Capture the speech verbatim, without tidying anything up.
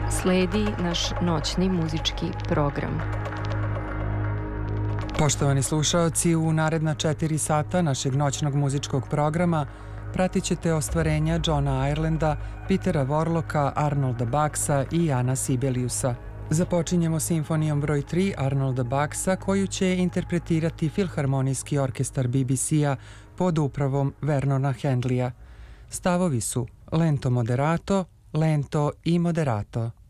Sledi naš noćni muzički program. Poštovani slušaoci, u naredna četiri sata našeg noćnog muzičkog programa pratit ćete ostvarenja Johna Irelanda, Petera Warlocka, Arnolda Baxa i Jana Sibeliusa. Započinjemo simfonijom broj tri Arnolda Baxa, koju će interpretirati Filharmonijski orkestar B B C-a pod upravom Vernona Handleya. Stavovi su lento moderato, lento i moderato.